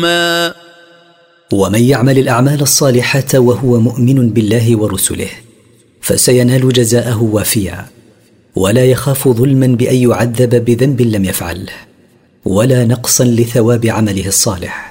ومن يعمل الأعمال الصالحة وهو مؤمن بالله ورسله فسينال جزاءه وافيا، ولا يخاف ظلما بأن يعذب بذنب لم يفعله، ولا نقصا لثواب عمله الصالح.